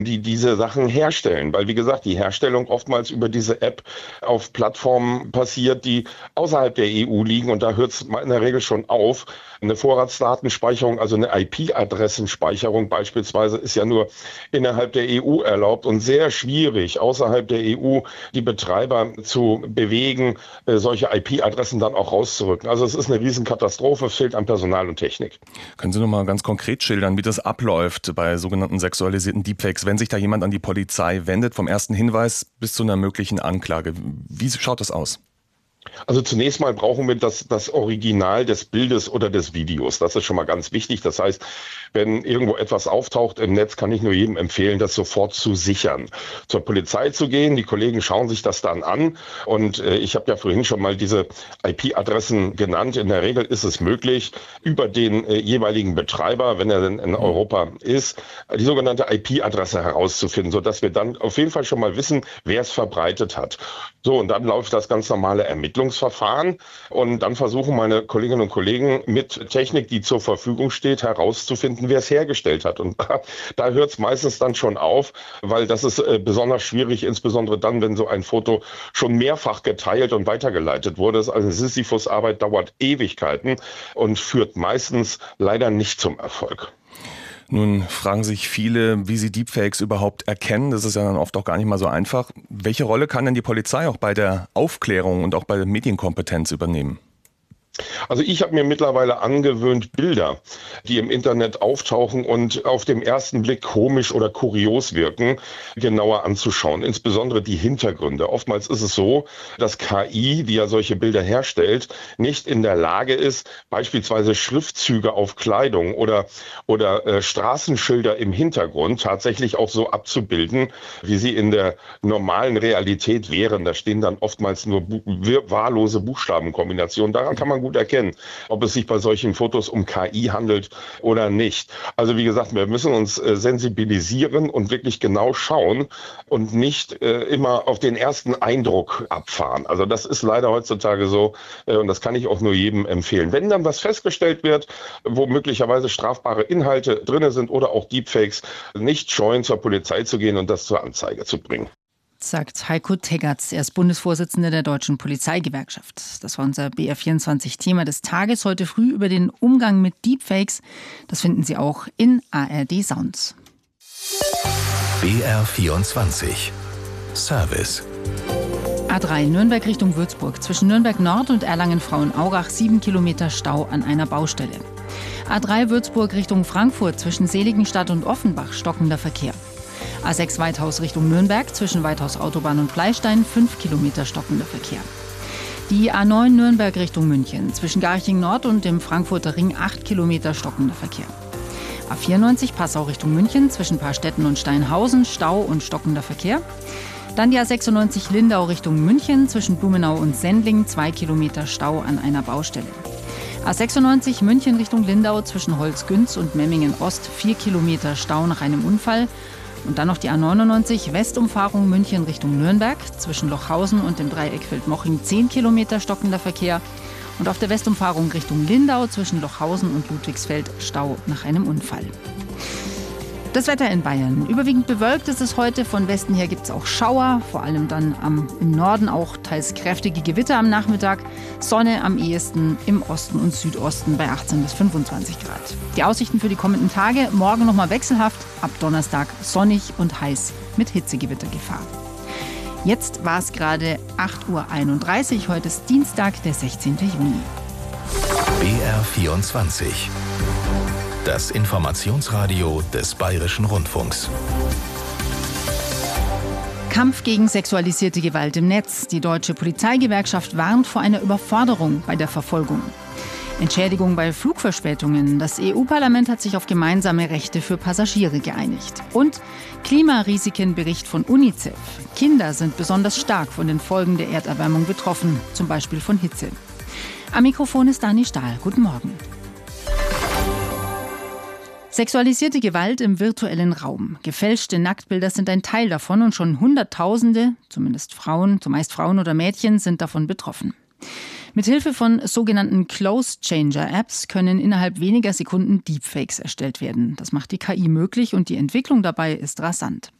die diese Sachen herstellen. Weil, wie gesagt, die Herstellung oftmals über diese App auf Plattformen passiert, die außerhalb der EU liegen. Und da hört es in der Regel schon auf. Eine Vorratsdatenspeicherung, also eine IP-Adressenspeicherung beispielsweise, ist ja nur innerhalb der EU erlaubt und sehr schwierig, außerhalb der EU die Betreiber zu bewegen, solche IP-Adressen dann auch rauszurücken. Also es ist eine Riesenkatastrophe, es fehlt an Personal und Technik. Können Sie noch mal ganz konkret schildern, wie das abläuft bei sogenannten sexualisierten Deepfakes, wenn sich da jemand an die Polizei wendet, vom ersten Hinweis bis zu einer möglichen Anklage? Wie schaut das aus? Also zunächst mal brauchen wir das Original des Bildes oder des Videos. Das ist schon mal ganz wichtig. Das heißt, wenn irgendwo etwas auftaucht im Netz, kann ich nur jedem empfehlen, das sofort zu sichern. Zur Polizei zu gehen, die Kollegen schauen sich das dann an. Und ich habe ja vorhin schon mal diese IP-Adressen genannt. In der Regel ist es möglich, über den jeweiligen Betreiber, wenn er denn in Europa ist, die sogenannte IP-Adresse herauszufinden, sodass wir dann auf jeden Fall schon mal wissen, wer es verbreitet hat. So, und dann läuft das ganz normale Ermittlungsverfahren und dann versuchen meine Kolleginnen und Kollegen mit Technik, die zur Verfügung steht, herauszufinden, wer es hergestellt hat. Und da hört es meistens dann schon auf, weil das ist besonders schwierig, insbesondere dann, wenn so ein Foto schon mehrfach geteilt und weitergeleitet wurde. Also eine Sisyphus-Arbeit dauert Ewigkeiten und führt meistens leider nicht zum Erfolg. Nun fragen sich viele, wie sie Deepfakes überhaupt erkennen. Das ist ja dann oft auch gar nicht mal so einfach. Welche Rolle kann denn die Polizei auch bei der Aufklärung und auch bei der Medienkompetenz übernehmen? Also ich habe mir mittlerweile angewöhnt, Bilder, die im Internet auftauchen und auf den ersten Blick komisch oder kurios wirken, genauer anzuschauen, insbesondere die Hintergründe. Oftmals ist es so, dass KI, die ja solche Bilder herstellt, nicht in der Lage ist, beispielsweise Schriftzüge auf Kleidung oder Straßenschilder im Hintergrund tatsächlich auch so abzubilden, wie sie in der normalen Realität wären. Da stehen dann oftmals nur wahllose Buchstabenkombinationen. Daran kann man gut erkennen, ob es sich bei solchen Fotos um KI handelt oder nicht. Also wie gesagt, wir müssen uns sensibilisieren und wirklich genau schauen und nicht immer auf den ersten Eindruck abfahren. Also das ist leider heutzutage so und das kann ich auch nur jedem empfehlen. Wenn dann was festgestellt wird, wo möglicherweise strafbare Inhalte drin sind oder auch Deepfakes, nicht scheuen, zur Polizei zu gehen und das zur Anzeige zu bringen. Sagt Heiko Teggerts. Er ist Bundesvorsitzender der Deutschen Polizeigewerkschaft. Das war unser BR24-Thema des Tages heute früh über den Umgang mit Deepfakes. Das finden Sie auch in ARD Sounds. BR24 Service. A3 Nürnberg Richtung Würzburg. Zwischen Nürnberg Nord und Erlangen-Frauenaurach 7 Kilometer Stau an einer Baustelle. A3 Würzburg Richtung Frankfurt. Zwischen Seligenstadt und Offenbach stockender Verkehr. A6 Weithaus Richtung Nürnberg, zwischen Weithaus Autobahn und Fleischstein 5 Kilometer stockender Verkehr. Die A9 Nürnberg Richtung München, zwischen Garching Nord und dem Frankfurter Ring 8 Kilometer stockender Verkehr. A94 Passau Richtung München, zwischen Paarstetten und Steinhausen Stau und stockender Verkehr. Dann die A96 Lindau Richtung München, zwischen Blumenau und Sendling 2 Kilometer Stau an einer Baustelle. A96 München Richtung Lindau, zwischen Holzgünz und Memmingen Ost 4 Kilometer Stau nach einem Unfall. Und dann noch die A99 Westumfahrung München Richtung Nürnberg, zwischen Lochhausen und dem Dreieck Feldmoching 10 Kilometer stockender Verkehr. Und auf der Westumfahrung Richtung Lindau zwischen Lochhausen und Ludwigsfeld Stau nach einem Unfall. Das Wetter in Bayern. Überwiegend bewölkt ist es heute. Von Westen her gibt es auch Schauer, vor allem dann im Norden auch teils kräftige Gewitter am Nachmittag. Sonne am ehesten im Osten und Südosten bei 18 bis 25 Grad. Die Aussichten für die kommenden Tage, morgen nochmal wechselhaft, ab Donnerstag sonnig und heiß mit Hitzegewittergefahr. Jetzt war es gerade 8:31 Uhr, heute ist Dienstag, der 16. Juni. BR24 Das Informationsradio des Bayerischen Rundfunks. Kampf gegen sexualisierte Gewalt im Netz. Die Deutsche Polizeigewerkschaft warnt vor einer Überforderung bei der Verfolgung. Entschädigung bei Flugverspätungen. Das EU-Parlament hat sich auf gemeinsame Rechte für Passagiere geeinigt. Und Klimarisikenbericht von UNICEF. Kinder sind besonders stark von den Folgen der Erderwärmung betroffen, zum Beispiel von Hitze. Am Mikrofon ist Dani Stahl. Guten Morgen. Sexualisierte Gewalt im virtuellen Raum. Gefälschte Nacktbilder sind ein Teil davon und schon Hunderttausende, zumindest Frauen, zumeist Frauen oder Mädchen, sind davon betroffen. Mithilfe von sogenannten Close-Changer-Apps können innerhalb weniger Sekunden Deepfakes erstellt werden. Das macht die KI möglich und die Entwicklung dabei ist rasant.